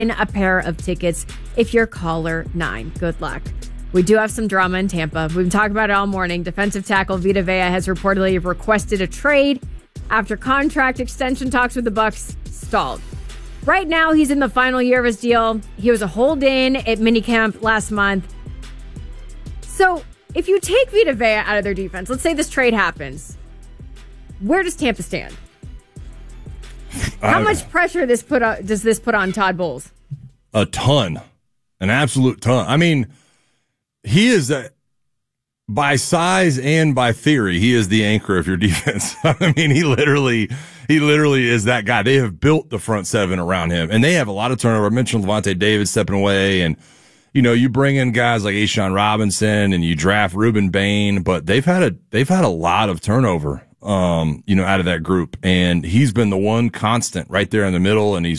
a pair of tickets if you're caller 9. Good luck. We do have some drama in Tampa. We've been talking about it all morning. Defensive tackle Vita Vea has reportedly requested a trade after contract extension talks with the Bucs stalled. Right now, he's in the final year of his deal. He was a hold-in at minicamp last month. So if you take Vita Vea out of their defense, let's say this trade happens, where does Tampa stand? How much pressure does this put on Todd Bowles? A ton. An absolute ton. I mean, he is, by size and by theory, he is the anchor of your defense. I mean, he literally is that guy. They have built the front seven around him, and they have a lot of turnover. I mentioned Levante David stepping away, and you bring in guys like Ashawn Robinson, and you draft Reuben Bain, but they've had a lot of turnover, out of that group, and he's been the one constant right there in the middle, and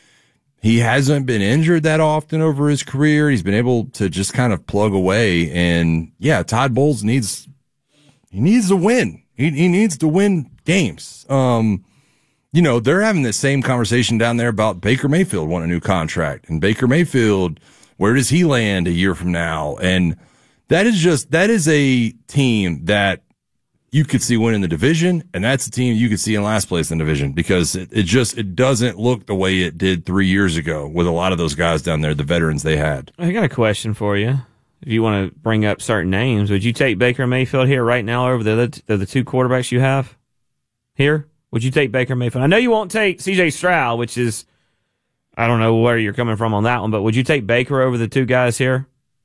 he hasn't been injured that often over his career. He's been able to just kind of plug away. And yeah, Todd Bowles needs to win. He needs to win games. They're having the same conversation down there about Baker Mayfield wanting a new contract, and Baker Mayfield, where does he land a year from now? And that is a team that you could see winning the division, and that's a team you could see in last place in the division, because it doesn't look the way it did 3 years ago with a lot of those guys down there, the veterans they had. I got a question for you. If you want to bring up certain names, would you take Baker Mayfield here right now over the two quarterbacks you have here? Would you take Baker Mayfield? I know you won't take C.J. Stroud, which is, I don't know where you're coming from on that one, but would you take Baker over the two guys here?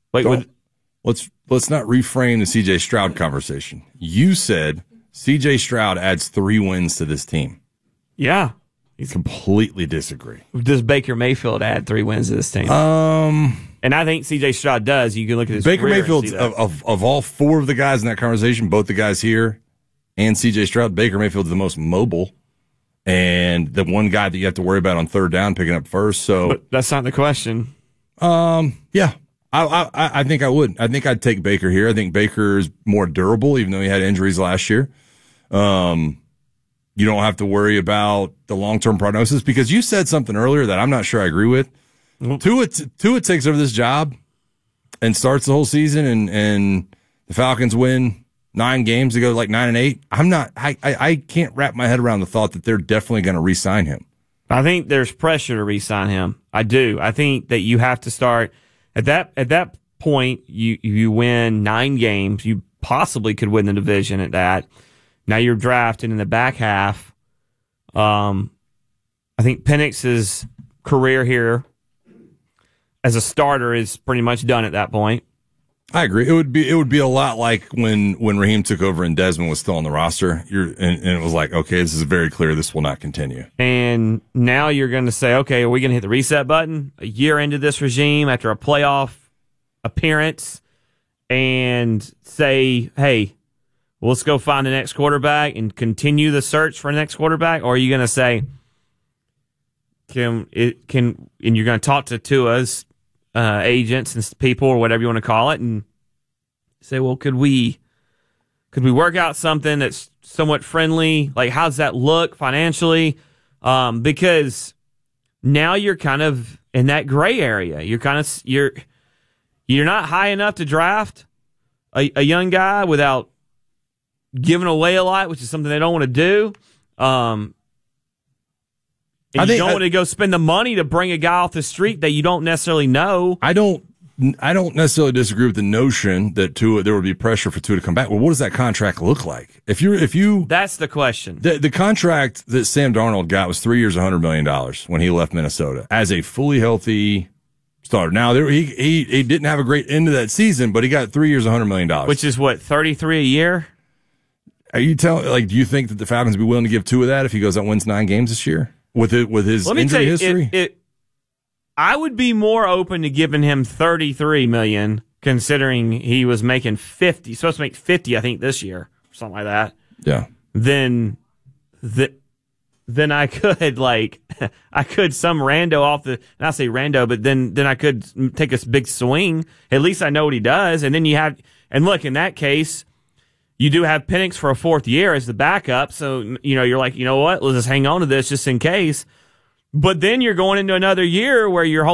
Let's not reframe the C.J. Stroud conversation. You said C.J. Stroud adds 3 wins to this team. Yeah. Completely disagree. Does Baker Mayfield add 3 wins to this team? And I think C.J. Stroud does. You can look at his Baker Mayfield, of all 4 of the guys in that conversation, both the guys here and C.J. Stroud, Baker Mayfield's the most mobile and the one guy that you have to worry about on third down picking up first. So, but that's not the question. Yeah. I think I would. I think I'd take Baker here. I think Baker is more durable, even though he had injuries last year. You don't have to worry about the long-term prognosis, because you said something earlier that I'm not sure I agree with. Tua takes over this job and starts the whole season, and the Falcons win 9 games. They go like 9-8. I can't wrap my head around the thought that they're definitely going to re-sign him. I think there's pressure to re-sign him. I do. I think that you have to start at that point. You win 9 games. You possibly could win the division at that. Now you're drafted in the back half. I think Penix's career here as a starter is pretty much done at that point. I agree. It would be a lot like when Raheem took over and Desmond was still on the roster. And it was like, okay, this is very clear. This will not continue. And now you're going to say, okay, are we going to hit the reset button a year into this regime after a playoff appearance and say, hey, let's go find the next quarterback and continue the search for the next quarterback? Or are you going to say, and you're going to talk to Tua's agents and people, or whatever you want to call it, and say, well, could we work out something that's somewhat friendly? Like, how's that look financially? Because now you're kind of in that gray area. You're not high enough to draft a young guy without giving away a lot, which is something they don't want to do. And you don't want to go spend the money to bring a guy off the street that you don't necessarily know. I don't necessarily disagree with the notion that there would be pressure for Tua to come back. Well, what does that contract look like? If you that's the question. The contract that Sam Darnold got was 3 years, $100 million when he left Minnesota as a fully healthy starter. Now he didn't have a great end of that season, but he got 3 years, $100 million, which is what, 33 a year. Are you do you think that the Falcons would be willing to give Tua that if he goes out and wins 9 games this year? With his injury history? I would be more open to giving him $33 million, considering he was making 50. He's supposed to make 50, I think, this year, or something like that. Yeah. Then I could some rando off the, not say rando, but then I could take a big swing. At least I know what he does. And then look, in that case, you do have Penix for a 4th year as the backup, so you're like, you know what? Let's just hang on to this just in case. But then you're going into another year where you're